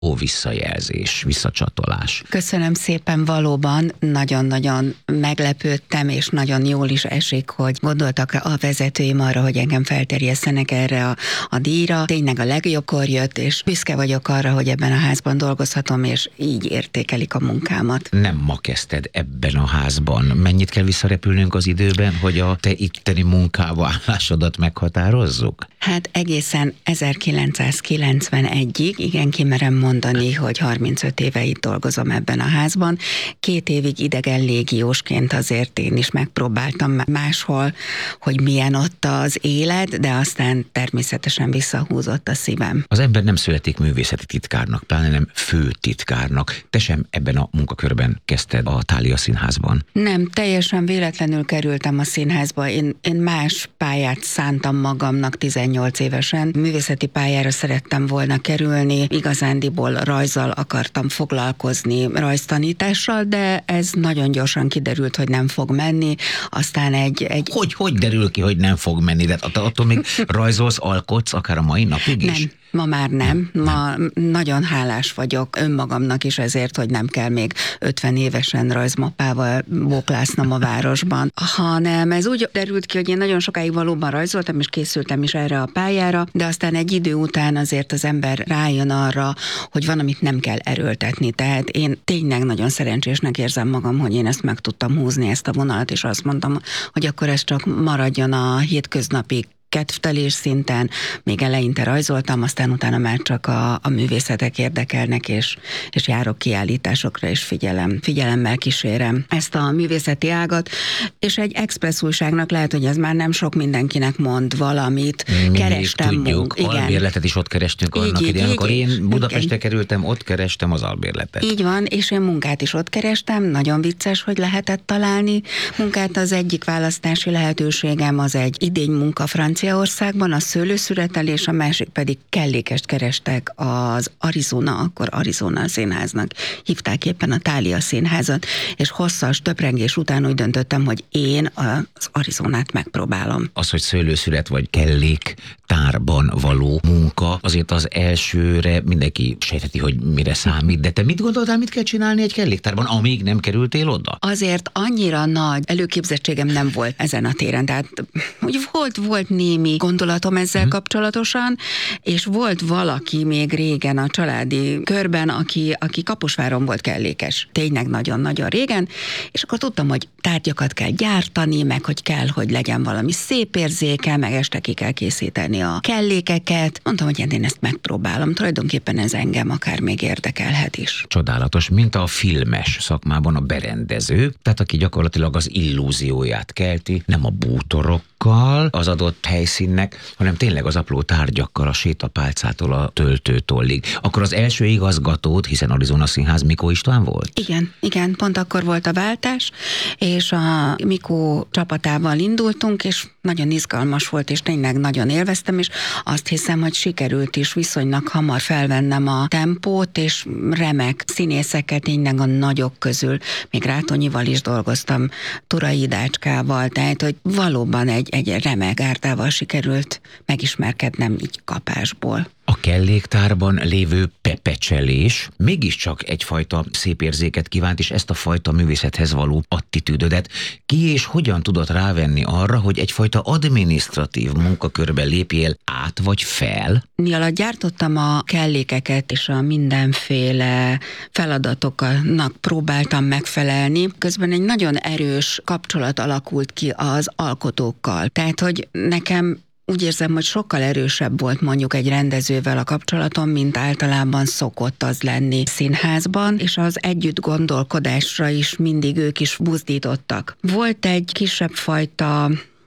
visszajelzés, visszacsatolás? Köszönöm szépen, valóban nagyon-nagyon meglepődtem, és nagyon jól is esik, hogy gondoltak a vezetőim arra, hogy engem felterjesztenek erre a díjra. Tényleg a legjobbkor jött, és büszke vagyok arra, hogy ebben a házban dolgozhatom, és így értékelik a munkámat. Nem ma kezdted ebben a házban. Mennyit kell visszarepülnünk az időben, hogy a te itteni munkába állásodat meghatározzuk? Hát egészen 1991-ig, igen, kimerem mondani, hogy 35 éve itt dolgozom ebben a házban. 2 évig idegen légiósként azért én is megpróbáltam máshol, hogy milyen ott az élet, de aztán természetesen visszahúzott a szívem. Az ember nem születik művészeti titkárnak, pláne nem főtitkárnak. Te sem ebben a munkakörben kezdted a Thália Színházban? Nem, teljesen véletlenül kerültem a színházba. Én más pályát szántam magamnak 18 évesen. Művészeti pályára szerettem volna kerülni, igazándiból rajzzal akartam foglalkozni, rajztanítással, de ez nagyon gyorsan kiderült, hogy nem fog menni. Aztán egy... Hogy derül ki, hogy nem fog menni? De attól még rajzolsz, alkotsz, akár a mai napig is? Nem. Ma már nem. Ma nagyon hálás vagyok önmagamnak is ezért, hogy nem kell még 50 évesen rajzmappával bóklásznom a városban. Hanem ez úgy derült ki, hogy én nagyon sokáig valóban rajzoltam, és készültem is erre a pályára, de aztán egy idő után azért az ember rájön arra, hogy van, amit nem kell erőltetni. Tehát én tényleg nagyon szerencsésnek érzem magam, hogy én ezt meg tudtam húzni, ezt a vonalat, és azt mondtam, hogy akkor ez csak maradjon a hétköznapi kedvtelés szinten, még eleinte rajzoltam, aztán utána már csak a művészetek érdekelnek, és járok kiállításokra, és figyelemmel kísérem ezt a művészeti ágat, és egy expressz újságnak lehet, hogy ez már nem sok mindenkinek mond valamit. Kerestem tudjuk, albérletet is ott kerestünk annak idején, amikor én Budapestre kerültem, ott kerestem az albérletet. Így van, és én munkát is ott kerestem, nagyon vicces, hogy lehetett találni munkát. Az egyik választási lehetőségem az egy idény munka Franciaországban, a szőlőszüretelés, a másik pedig kellékest kerestek az akkor Arizona Színháznak hívták éppen a Thália Színházat, és hosszas töprengés után úgy döntöttem, hogy én az Arizonát megpróbálom. Az, hogy szőlőszület vagy kelléktárban való munka, azért az elsőre mindenki sejtheti, hogy mire számít, de te mit gondoltál, mit kell csinálni egy kelléktárban, amíg nem kerültél oda? Azért annyira nagy előképzettségem nem volt ezen a téren, tehát hogy volt némi gondolatom ezzel kapcsolatosan, és volt valaki még régen a családi körben, aki Kaposváron volt kellékes. Tényleg nagyon-nagyon régen, és akkor tudtam, hogy tárgyakat kell gyártani, meg hogy kell, hogy legyen valami szép érzéke, meg este ki kell készíteni a kellékeket. Mondtam, hogy én ezt megpróbálom. Tulajdonképpen ez engem akár még érdekelhet is. Csodálatos, mint a filmes szakmában a berendező, tehát aki gyakorlatilag az illúzióját kelti, nem a bútorokkal az adott helyszínnek, hanem tényleg az apró tárgyakkal, a sétapálcától a töltőtollig. Akkor az első igazgatód, hiszen Arizona Színház Mikó István volt? Igen, pont akkor volt a váltás, és a Mikó csapatával indultunk, és nagyon izgalmas volt, és tényleg nagyon élveztem, és azt hiszem, hogy sikerült is viszonylag hamar felvennem a tempót, és remek színészekkel, tényleg a nagyok közül, még Rátonyival is dolgoztam, Turai Dácskával, tehát, hogy valóban egy remek gárdával sikerült megismerkednem így kapásból. A kelléktárban lévő pepecselés mégiscsak egyfajta szép érzéket kívánt, és ezt a fajta művészethez való attitűdödet ki és hogyan tudott rávenni arra, hogy egyfajta adminisztratív munkakörbe lépjél át vagy fel? Mi alatt gyártottam a kellékeket, és a mindenféle feladatoknak próbáltam megfelelni, közben egy nagyon erős kapcsolat alakult ki az alkotókkal. Tehát, hogy nekem úgy érzem, hogy sokkal erősebb volt mondjuk egy rendezővel a kapcsolatom, mint általában szokott az lenni színházban, és az együtt gondolkodásra is mindig ők is buzdítottak. Volt egy kisebb fajta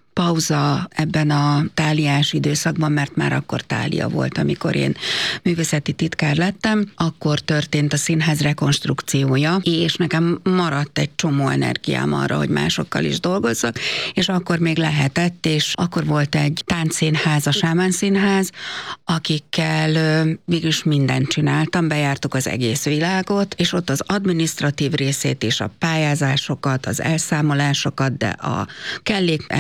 pauza ebben a táliás időszakban, mert már akkor Thália volt, amikor én művészeti titkár lettem, akkor történt a színház rekonstrukciója, és nekem maradt egy csomó energiám arra, hogy másokkal is dolgozzak, és akkor még lehetett, és akkor volt egy táncszínház, a Sámán Színház, akikkel mégis mindent csináltam, bejártuk az egész világot, és ott az adminisztratív részét és a pályázásokat, az elszámolásokat, de a kellék elkészítését,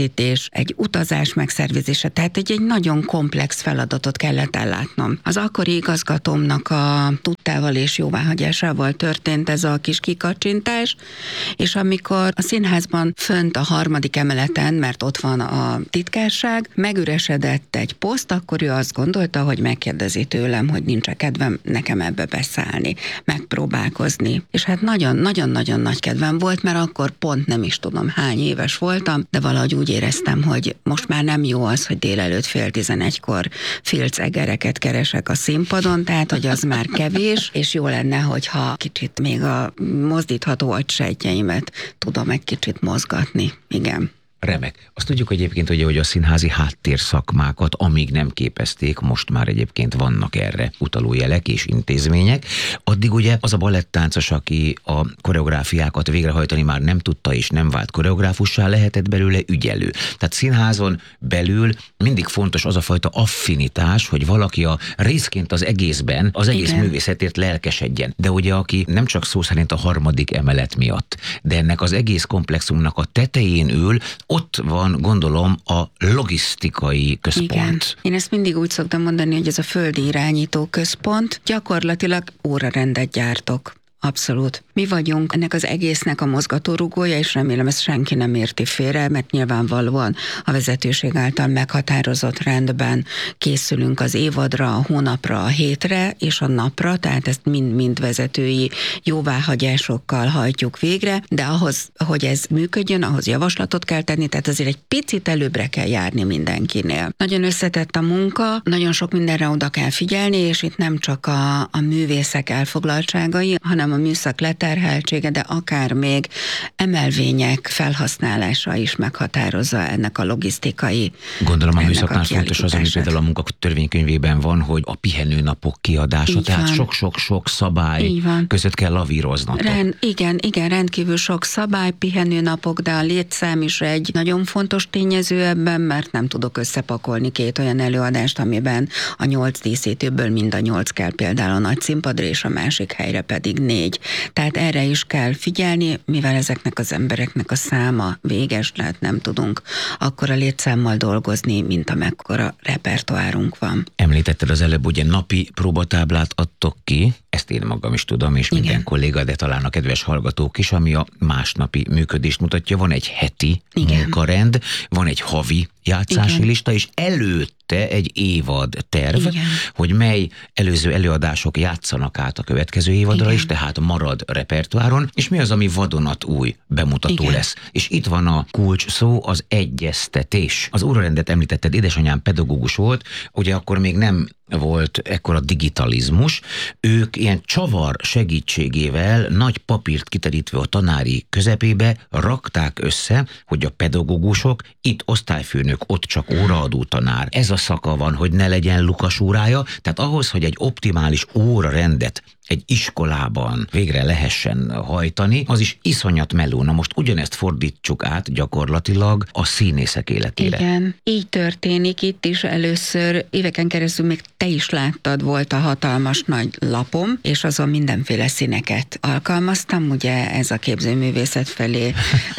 közvetítés, egy utazás megszervezése, tehát egy nagyon komplex feladatot kellett ellátnom. Az akkori igazgatómnak a tudtával és jóváhagyásával történt ez a kis kikacsintás, és amikor a színházban fönt a 3. emeleten, mert ott van a titkárság, megüresedett egy poszt, akkor ő azt gondolta, hogy megkérdezi tőlem, hogy nincs kedvem nekem ebbe beszállni, megpróbálkozni. És hát nagyon-nagyon nagy kedvem volt, mert akkor pont nem is tudom hány éves voltam, de valahogy úgy éreztem, hogy most már nem jó az, hogy délelőtt 10:30-kor filcegereket keresek a színpadon, tehát hogy az már kevés, és jó lenne, hogyha kicsit még a mozdítható agysejtjeimet tudom egy kicsit mozgatni. Igen. Remek. Azt tudjuk egyébként, hogy a színházi háttérszakmákat, amíg nem képezték, most már egyébként vannak erre utaló jelek és intézmények. Addig ugye az a balettáncos, aki a koreográfiákat végrehajtani már nem tudta és nem vált koreográfussá, lehetett belőle ügyelő. Tehát színházon belül mindig fontos az a fajta affinitás, hogy valaki a részként az egészben, az egész Igen. művészetért lelkesedjen. De ugye aki nem csak szó szerint a 3. emelet miatt, de ennek az egész komplexumnak a tetején ül, ott van, gondolom, a logisztikai központ. Igen. Én ezt mindig úgy szoktam mondani, hogy ez a földi irányító központ, gyakorlatilag órarendet gyártok. Abszolút. Mi vagyunk ennek az egésznek a mozgatórugója, és remélem ezt senki nem érti félre, mert nyilvánvalóan a vezetőség által meghatározott rendben készülünk az évadra, a hónapra, a hétre és a napra, tehát ezt mind vezetői jóváhagyásokkal hajtjuk végre, de ahhoz, hogy ez működjön, ahhoz javaslatot kell tenni, tehát azért egy picit előbbre kell járni mindenkinél. Nagyon összetett a munka, nagyon sok mindenre oda kell figyelni, és itt nem csak a művészek elfoglaltságai, hanem a műszak leterheltsége, de akár még emelvények felhasználása is meghatározza ennek a logisztikai. Gondolom a műszaknál fontos az, ami például a munkatörvénykönyvében van, hogy a pihenőnapok kiadása, tehát sok-sok szabály között kell lavíroznatok. Igen, rendkívül sok szabály, pihenőnapok, de a létszám is egy nagyon fontos tényező ebben, mert nem tudok összepakolni 2 olyan előadást, amiben a 8 díszítőből mind a 8 kell például a nagy színpadra, és a másik helyre pedig 4. Tehát erre is kell figyelni, mivel ezeknek az embereknek a száma véges, lehet nem tudunk akkora létszámmal dolgozni, mint amekkora repertoárunk van. Említetted az előbb, ugye napi próbatáblát adtok ki, ezt én magam is tudom, és minden kolléga, de talán a kedves hallgatók is, ami a másnapi működést mutatja. Van egy heti munkarend, van egy havi játszási lista, és előtte egy évad terv, hogy mely előző előadások játszanak át a következő évadra is, tehát marad repertoáron, és mi az, ami vadonatúj bemutató lesz. És itt van a kulcs szó, az egyeztetés. Az órarendet említetted, édesanyám pedagógus volt, ugye akkor még nem volt ekkora digitalizmus, ők ilyen csavar segítségével nagy papírt kiterítve a tanári közepébe rakták össze, hogy a pedagógusok, itt osztályfőnök, ott csak óraadó tanár. Ez a szaka van, hogy ne legyen lukas órája, tehát ahhoz, hogy egy optimális órarendet egy iskolában végre lehessen hajtani, az is iszonyat meló. Na most ugyanezt fordítsuk át gyakorlatilag a színészek életére. Igen, így történik itt is először, éveken keresztül még te is láttad, volt a hatalmas nagy lapom, és azon mindenféle színeket alkalmaztam, ugye ez a képzőművészet felé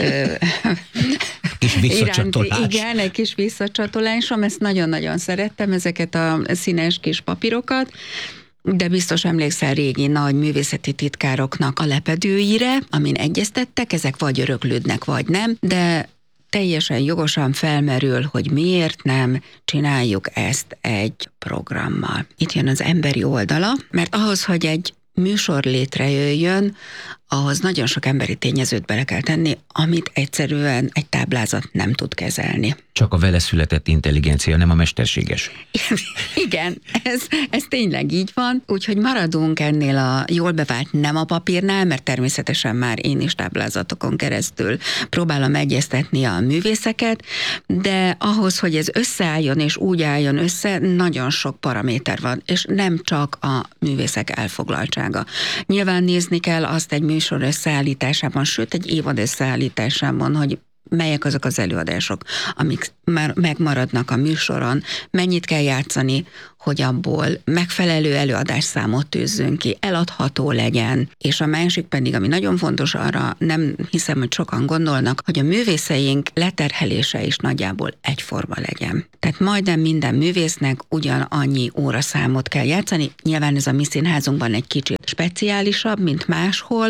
kis visszacsatolás. Igen, egy kis visszacsatolásom, ezt nagyon-nagyon szerettem, ezeket a színes kis papírokat, de biztos emlékszel régi nagy művészeti titkároknak a lepedőire, amin egyeztettek, ezek vagy öröklődnek, vagy nem, de teljesen jogosan felmerül, hogy miért nem csináljuk ezt egy programmal. Itt jön az emberi oldala, mert ahhoz, hogy egy műsor létrejöjjön, ahhoz nagyon sok emberi tényezőt bele kell tenni, amit egyszerűen egy táblázat nem tud kezelni. Csak a vele született intelligencia, nem a mesterséges. Igen, ez tényleg így van, úgyhogy maradunk ennél a jól bevált nem a papírnál, mert természetesen már én is táblázatokon keresztül próbálom egyeztetni a művészeket, de ahhoz, hogy ez összeálljon és úgy álljon össze, nagyon sok paraméter van, és nem csak a művészek elfoglaltsága. Nyilván nézni kell azt egy műsor összeállításában, sőt egy évad összeállításában, hogy melyek azok az előadások, amik már megmaradnak a műsoron, mennyit kell játszani, hogy abból megfelelő előadásszámot tűzzünk ki, eladható legyen. És a másik pedig, ami nagyon fontos, arra nem hiszem, hogy sokan gondolnak, hogy a művészeink leterhelése is nagyjából egyforma legyen. Tehát majdnem minden művésznek ugyanannyi óraszámot kell játszani. Nyilván ez a mi színházunkban egy kicsit speciálisabb, mint máshol,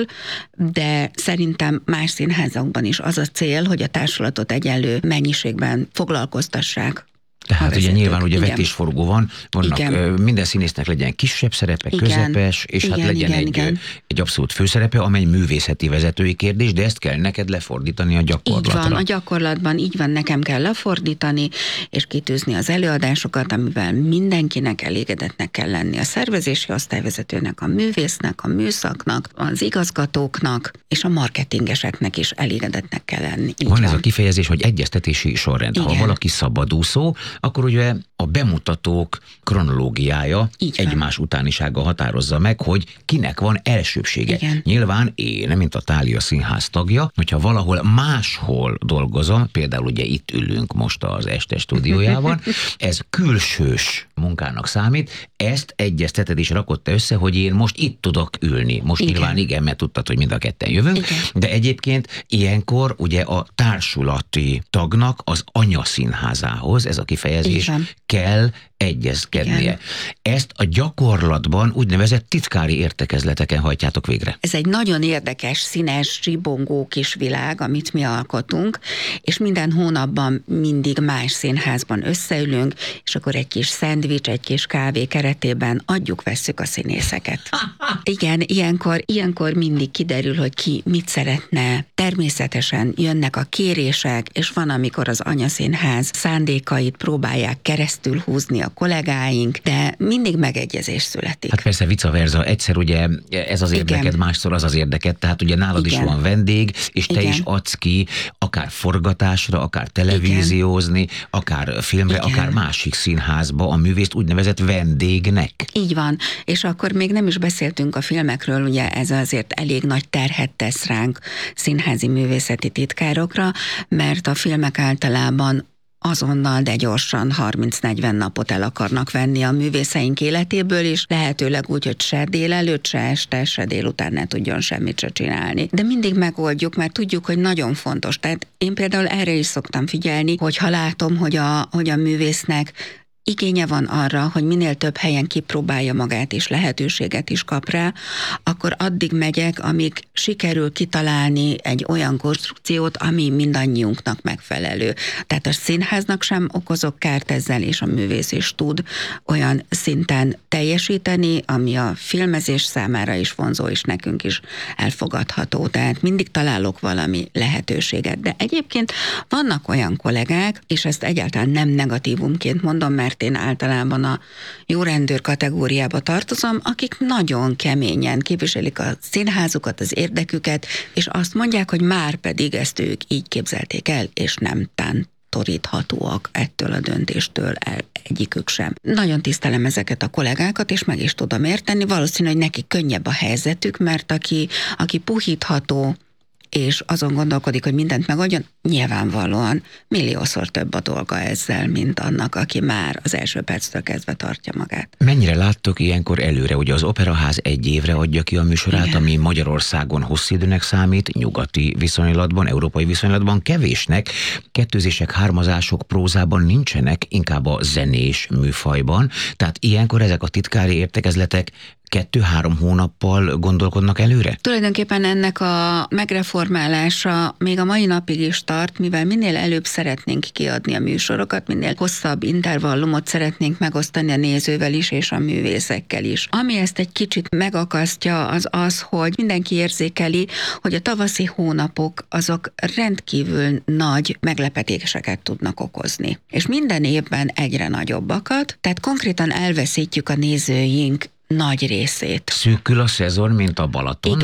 de szerintem más színházakban is az a cél, hogy a társulatot egyenlő mennyiségben foglalkoztassák. Tehát ugye nyilván ugye vetésforgó vannak, minden színésznek legyen kisebb szerepe, közepes, és hát legyen egy abszolút főszerepe, amely művészeti vezetői kérdés, de ezt kell neked lefordítani a gyakorlatra. Így van, a gyakorlatban így van, nekem kell lefordítani, és kitűzni az előadásokat, amivel mindenkinek elégedetnek kell lenni, a szervezési osztályvezetőnek, a művésznek, a műszaknak, az igazgatóknak, és a marketingeseknek is elégedetnek kell lenni. Van ez a kifejezés, hogy egyeztetési sorrend. Igen. Ha valaki szabadúszó, akkor ugye a bemutatók kronológiája egymás utánisága határozza meg, hogy kinek van elsőbsége. Igen. Nyilván én, mint a Thália Színház tagja, hogyha valahol máshol dolgozom, például ugye itt ülünk most az Este stúdiójában, ez külsős munkának számít, ezt egyezteted és rakott te össze, hogy én most itt tudok ülni. Most nyilván igen, mert tudtad, hogy mind a ketten jövünk, de egyébként ilyenkor ugye a társulati tagnak az anyaszínházához, ez a kifejezés, kell egyezkednie. Igen. Ezt a gyakorlatban úgynevezett titkári értekezleteken hajtjátok végre. Ez egy nagyon érdekes, színes, zsibongó kis világ, amit mi alkotunk, és minden hónapban mindig más színházban összeülünk, és akkor egy kis szendvics, egy kis kávé keretében adjuk-vesszük a színészeket. Igen, ilyenkor mindig kiderül, hogy ki mit szeretne. Természetesen jönnek a kérések, és van, amikor az anyaszínház szándékait próbálják keresztül húzni a kollégáink, de mindig megegyezés születik. Hát persze vice versa, egyszer ugye ez az érdeked, másszor az érdeked, tehát ugye nálad is van vendég, és te is adsz ki akár forgatásra, akár televíziózni, akár filmre, akár másik színházba a művészt úgynevezett vendégnek. Így van, és akkor még nem is beszéltünk a filmekről, ugye ez azért elég nagy terhet tesz ránk színházi művészeti titkárokra, mert a filmek általában azonnal, de gyorsan 30-40 napot el akarnak venni a művészeink életéből is, lehetőleg úgy, hogy se délelőtt, se este, se délután ne tudjon semmit se csinálni. De mindig megoldjuk, mert tudjuk, hogy nagyon fontos. Tehát én például erre is szoktam figyelni, hogyha látom, hogy a művésznek igénye van arra, hogy minél több helyen kipróbálja magát és lehetőséget is kap rá, akkor addig megyek, amíg sikerül kitalálni egy olyan konstrukciót, ami mindannyiunknak megfelelő. Tehát a színháznak sem okozok kárt ezzel, és a művész is tud olyan szinten teljesíteni, ami a filmezés számára is vonzó, és nekünk is elfogadható. Tehát mindig találok valami lehetőséget. De egyébként vannak olyan kollégák, és ezt egyáltalán nem negatívumként mondom, mert én általában a jó rendőr kategóriába tartozom, akik nagyon keményen képviselik a színházukat, az érdeküket, és azt mondják, hogy már pedig ezt ők így képzelték el, és nem tántoríthatóak ettől a döntéstől egyikük sem. Nagyon tisztelem ezeket a kollégákat, és meg is tudom érteni. Valószínű, hogy nekik könnyebb a helyzetük, mert aki puhítható, és azon gondolkodik, hogy mindent megoldjon, nyilvánvalóan milliószor több a dolga ezzel, mint annak, aki már az első perctől kezdve tartja magát. Mennyire láttok ilyenkor előre? Ugye az Operaház 1 évre adja ki a műsorát, ami Magyarországon hosszú időnek számít, nyugati viszonylatban, európai viszonylatban kevésnek. Kettőzések, hármazások prózában nincsenek, inkább a zenés műfajban. Tehát ilyenkor ezek a titkári értekezletek 2-3 hónappal gondolkodnak előre? Tulajdonképpen ennek a megreformálása még a mai napig is tart, mivel minél előbb szeretnénk kiadni a műsorokat, minél hosszabb intervallumot szeretnénk megosztani a nézővel is, és a művészekkel is. Ami ezt egy kicsit megakasztja, az, hogy mindenki érzékeli, hogy a tavaszi hónapok azok rendkívül nagy meglepetéseket tudnak okozni. És minden évben egyre nagyobbakat, tehát konkrétan elveszítjük a nézőink nagy részét. Szűkül a szezon, mint a Balatonnál? Igen.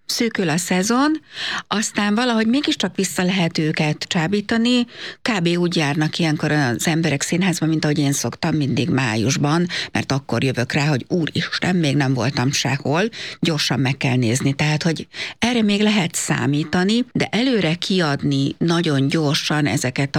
szűkül a szezon, aztán valahogy mégiscsak vissza lehet őket csábítani, kb. Úgy járnak ilyenkor az emberek színházban, mint ahogy én szoktam mindig májusban, mert akkor jövök rá, hogy úristen, még nem voltam sehol, gyorsan meg kell nézni. Tehát, hogy erre még lehet számítani, de előre kiadni nagyon gyorsan ezeket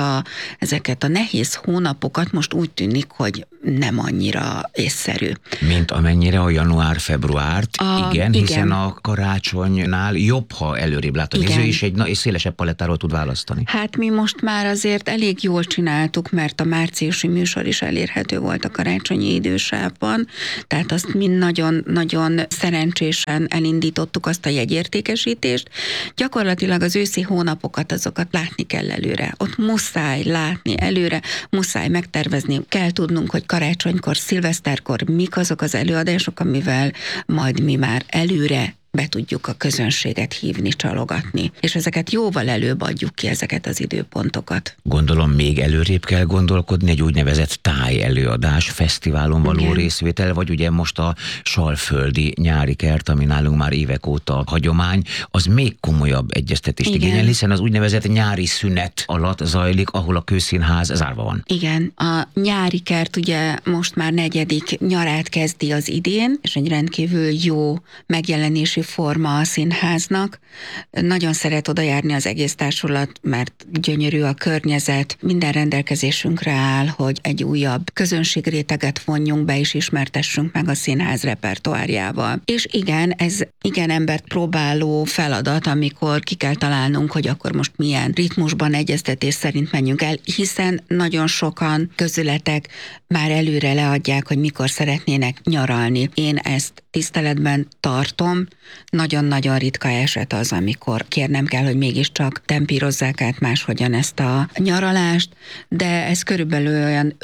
a nehéz hónapokat most úgy tűnik, hogy nem annyira észszerű. Mint amennyire a január-februárt, igen, hiszen a karácsonynál jobb, ha előrébb lát a néző, és egy szélesebb palettáról tud választani. Hát mi most már azért elég jól csináltuk, mert a márciusi műsor is elérhető volt a karácsonyi idősávban, tehát azt mind nagyon szerencsésen elindítottuk azt a jegyértékesítést. Gyakorlatilag az őszi hónapokat, azokat látni kell előre. Ott muszáj látni előre, muszáj megtervezni, kell tudnunk, hogy karácsonykor, szilveszterkor mik azok az előadások, amivel majd mi már előre be tudjuk a közönséget hívni, csalogatni. És ezeket jóval előbb adjuk ki, ezeket az időpontokat. Gondolom még előrébb kell gondolkodni egy úgynevezett táj előadás, fesztiválon való részvétel, vagy ugye most a Salföldi nyári kert, ami nálunk már évek óta hagyomány, az még komolyabb egyeztetést igényel, hiszen az úgynevezett nyári szünet alatt zajlik, ahol a Kőszínház zárva van. Igen, a nyári kert ugye most már 4. nyarát kezdi az idén, és egy rendkívül jó megjelenési forma a színháznak. Nagyon szeret oda járni az egész társulat, mert gyönyörű a környezet, minden rendelkezésünkre áll, hogy egy újabb közönségréteget vonjunk be és ismertessünk meg a színház repertoárjával. És igen, ez igen embert próbáló feladat, amikor ki kell találnunk, hogy akkor most milyen ritmusban, egyeztetés szerint menjünk el, hiszen nagyon sokan közületek már előre leadják, hogy mikor szeretnének nyaralni. Én ezt tiszteletben tartom, nagyon-nagyon ritka eset az, amikor kérnem kell, hogy mégiscsak tempírozzák át máshogyan ezt a nyaralást, de ez körülbelül olyan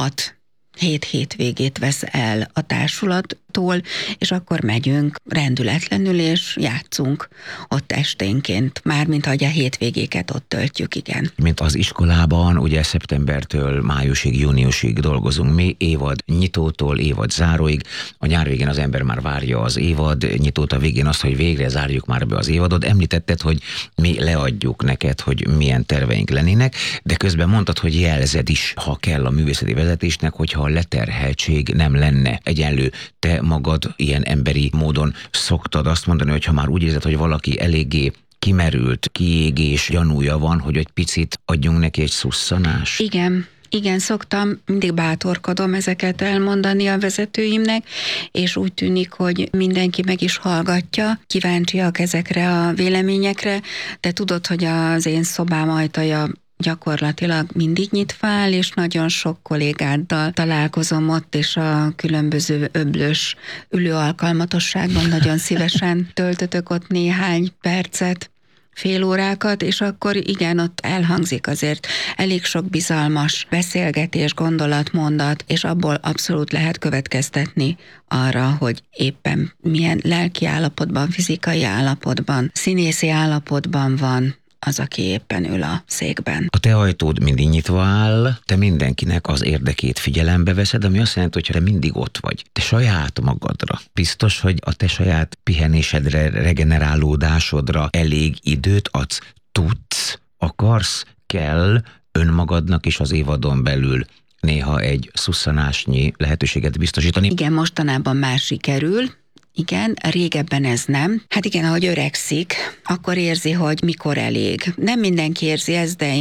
5-6 hétvégét vesz el a társulattól, és akkor megyünk rendületlenül, és játszunk ott esténként, mármint ahogy a hétvégéket ott töltjük, igen. Mint az iskolában, ugye szeptembertől májusig, júniusig dolgozunk mi, évad nyitótól évad záróig, a nyár végén az ember már várja az évad nyitót, a végén azt, hogy végre zárjuk már be az évadot. Említetted, hogy mi leadjuk neked, hogy milyen terveink lennének, de közben mondtad, hogy jelzed is, ha kell a művészeti vezetésnek, hogyha a leterheltség nem lenne egyenlő. Te magad ilyen emberi módon szoktad azt mondani, hogy ha már úgy érzed, hogy valaki eléggé kimerült, kiégés gyanúja van, hogy egy picit adjunk neki egy szusszanást? Igen, szoktam, mindig bátorkodom ezeket elmondani a vezetőimnek, és úgy tűnik, hogy mindenki meg is hallgatja, kíváncsiak ezekre a véleményekre, de tudod, hogy az én szobám ajtaja gyakorlatilag mindig nyitva áll, és nagyon sok kollégáddal találkozom ott, és a különböző öblös ülőalkalmatosságban nagyon szívesen töltötök ott néhány percet, fél órákat, és akkor igen, ott elhangzik azért elég sok bizalmas beszélgetés, gondolatmondat, és abból abszolút lehet következtetni arra, hogy éppen milyen lelki állapotban, fizikai állapotban, színészi állapotban van az, aki éppen ül a székben. A te ajtód mindig nyitva áll, te mindenkinek az érdekét figyelembe veszed, ami azt jelenti, hogy te mindig ott vagy. Te saját magadra. Biztos, hogy a te saját pihenésedre, regenerálódásodra elég időt adsz, tudsz, akarsz, kell önmagadnak is az évadon belül néha egy szusszanásnyi lehetőséget biztosítani. Igen, mostanában már sikerül. Igen, régebben ez nem. Hát igen, ahogy öregszik, akkor érzi, hogy mikor elég. Nem mindenki érzi ezt, de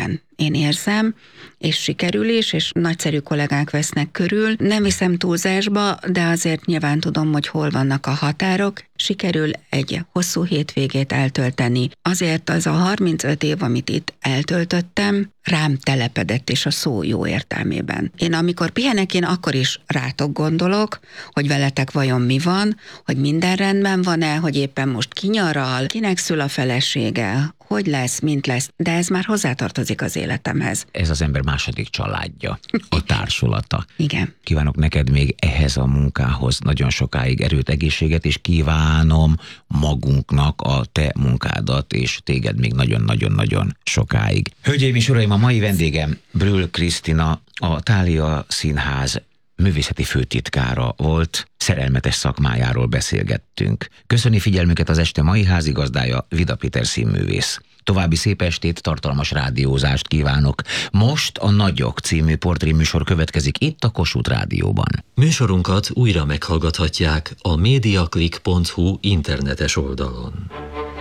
én érzem, és sikerül is, és nagyszerű kollégák vesznek körül. Nem viszem túlzásba, de azért nyilván tudom, hogy hol vannak a határok. Sikerül egy hosszú hétvégét eltölteni. Azért az a 35 év, amit itt eltöltöttem, rám telepedett, és a szó jó értelmében. Én amikor pihenek, én akkor is rátok gondolok, hogy veletek vajon mi van, hogy minden rendben van-e, hogy éppen most kinyaral, kinek szül a felesége, hogy lesz, mint lesz, de ez már hozzátartozik az életemhez. Ez az ember második családja, a társulata. Igen. Kívánok neked még ehhez a munkához nagyon sokáig erőt, egészséget, és kívánom magunknak a te munkádat, és téged még nagyon-nagyon-nagyon sokáig. Hölgyeim és uraim, a mai vendégem Brühl Krisztina, a Thália Színház művészeti főtitkára volt, szerelmetes szakmájáról beszélgettünk. Köszöni figyelmüket az este mai házigazdája, Vida Péter színművész. További szép estét, tartalmas rádiózást kívánok. Most a Nagyok című portréműsor következik itt a Kossuth Rádióban. Műsorunkat újra meghallgathatják a mediaclick.hu internetes oldalon.